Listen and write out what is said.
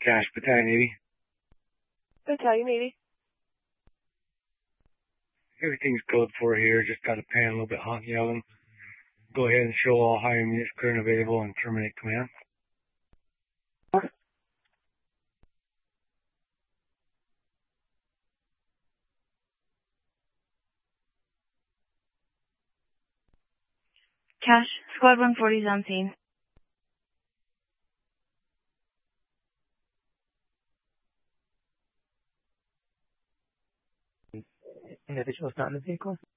Cash, Battalion 80. Battalion 80. Everything's code 4 here. Just got a pan a little bit hot and yelling. Go ahead and show all higher units clear and available and terminate command. Cash, Squad 140 is on scene. Individuals not in the vehicle.